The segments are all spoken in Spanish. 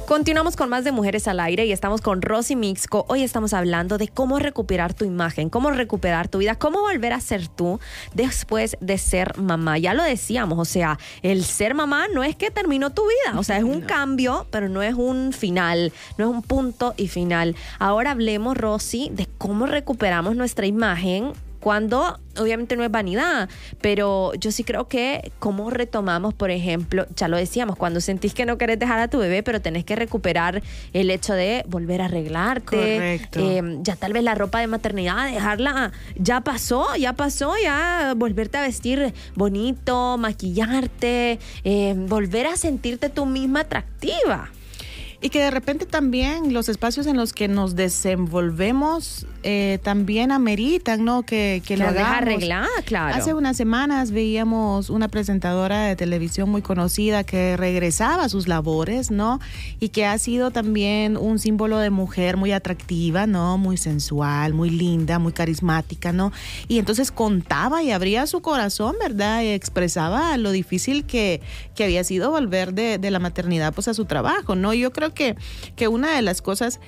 Continuamos con más de Mujeres al Aire y estamos con Rosy Mixco. Hoy estamos hablando de cómo recuperar tu imagen, cómo recuperar tu vida, cómo volver a ser tú después de ser mamá. Ya lo decíamos, o sea, el ser mamá no es que terminó tu vida, o sea, es un cambio, pero no es un final, no es un punto y final. Ahora hablemos, Rosy, de cómo recuperamos nuestra imagen cuando obviamente no es vanidad, pero yo sí creo que cómo retomamos, por ejemplo, ya lo decíamos, cuando sentís que no querés dejar a tu bebé, pero tenés que recuperar el hecho de volver a arreglarte. Correcto. Ya tal vez la ropa de maternidad, dejarla, ya pasó, ya volverte a vestir bonito, maquillarte, volver a sentirte tú misma atractiva. Y que de repente también los espacios en los que nos desenvolvemos también ameritan, ¿no? Que lo hagamos. Arreglada, claro. Hace unas semanas veíamos una presentadora de televisión muy conocida que regresaba a sus labores, ¿no? Y que ha sido también un símbolo de mujer muy atractiva, ¿no? Muy sensual, muy linda, muy carismática, ¿no? Y entonces contaba y abría su corazón, ¿verdad? Y expresaba lo difícil que había sido volver de la maternidad pues a su trabajo, ¿no? Yo creo que una de las cosas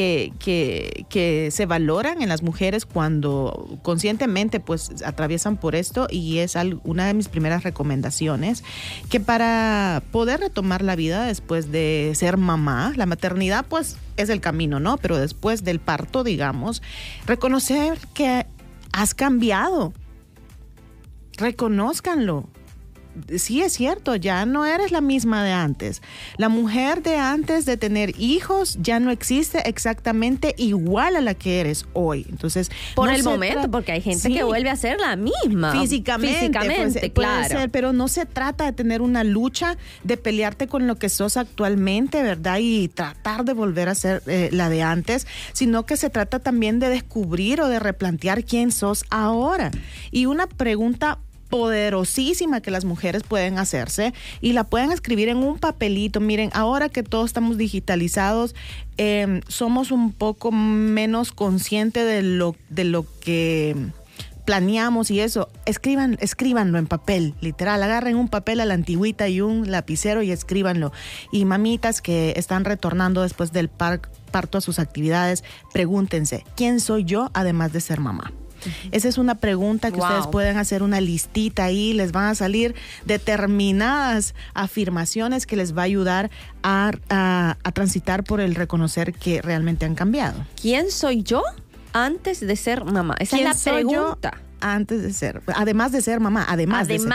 que se valoran en las mujeres cuando conscientemente pues atraviesan por esto, y es una de mis primeras recomendaciones, que para poder retomar la vida después de ser mamá, la maternidad pues es el camino, ¿no? Pero después del parto, digamos, reconocer que has cambiado, reconózcanlo. Sí, es cierto, ya no eres la misma de antes. La mujer de antes de tener hijos ya no existe exactamente igual a la que eres hoy. Entonces, por el momento, porque hay gente que vuelve a ser la misma. Físicamente claro. Puede ser, pero no se trata de tener una lucha, de pelearte con lo que sos actualmente, ¿verdad? Y tratar de volver a ser la de antes, sino que se trata también de descubrir o de replantear quién sos ahora. Y una pregunta poderosísima que las mujeres pueden hacerse, y la pueden escribir en un papelito. Miren, ahora que todos estamos digitalizados, somos un poco menos conscientes de lo que planeamos y eso. Escríbanlo en papel, literal. Agarren un papel a la antigüita y un lapicero y escríbanlo. Y mamitas que están retornando después del parto a sus actividades, pregúntense, ¿quién soy yo además de ser mamá? Esa es una pregunta que ustedes pueden hacer una listita ahí, les van a salir determinadas afirmaciones que les va a ayudar a transitar por el reconocer que realmente han cambiado. ¿Quién soy yo antes de ser mamá? Esa es la pregunta. Antes de ser, además de ser mamá, además de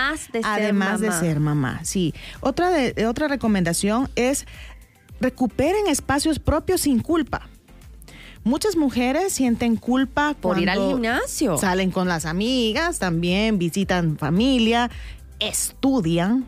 ser mamá, sí. Otra recomendación es recuperen espacios propios sin culpa. Muchas mujeres sienten culpa por ir al gimnasio. Salen con las amigas, también visitan familia, estudian,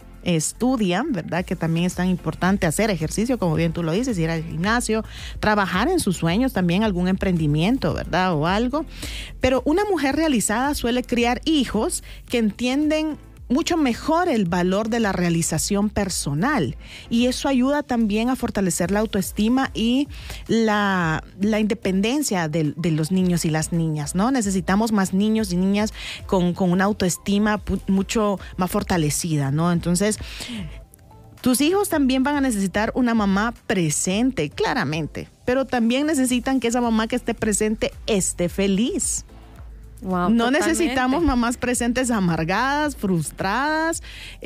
¿verdad? Que también es tan importante hacer ejercicio, como bien tú lo dices, ir al gimnasio, trabajar en sus sueños, también algún emprendimiento, ¿verdad? O algo. Pero una mujer realizada suele criar hijos que entienden mucho mejor el valor de la realización personal, y eso ayuda también a fortalecer la autoestima y la independencia de los niños y las niñas, ¿no? Necesitamos más niños y niñas con una autoestima mucho más fortalecida, ¿no? Entonces, tus hijos también van a necesitar una mamá presente, claramente, pero también necesitan que esa mamá que esté presente esté feliz. Wow, no totalmente. Necesitamos mamás presentes amargadas, frustradas.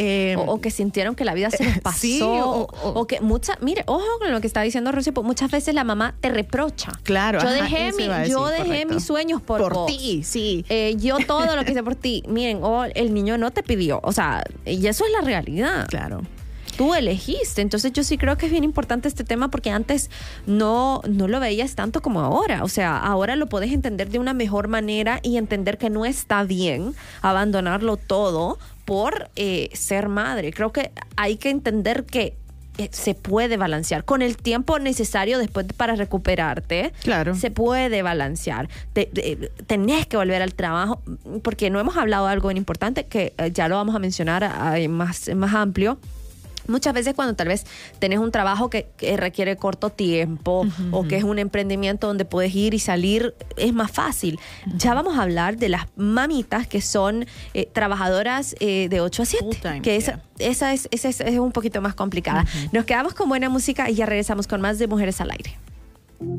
O que sintieron que la vida se les pasó. Sí, o que mire, ojo con lo que está diciendo Rosy, porque muchas veces la mamá te reprocha. Claro. Yo dejé mis sueños por vos. Ti, sí. Yo todo lo que hice por ti. Miren, el niño no te pidió. O sea, y eso es la realidad. Claro. Tú elegiste. Entonces yo sí creo que es bien importante este tema, porque antes no lo veías tanto como ahora. O sea, ahora lo puedes entender de una mejor manera y entender que no está bien abandonarlo todo por ser madre. Creo que hay que entender que se puede balancear con el tiempo necesario después para recuperarte. Claro. Se puede balancear. Tenés que volver al trabajo, porque no hemos hablado de algo bien importante que ya lo vamos a mencionar más amplio. Muchas veces cuando tal vez tenés un trabajo que requiere corto tiempo o que es un emprendimiento donde puedes ir y salir, es más fácil. Ya vamos a hablar de las mamitas que son trabajadoras de 8 a 7, Full-time, que esa es un poquito más complicada. Nos quedamos con buena música y ya regresamos con más de Mujeres al Aire.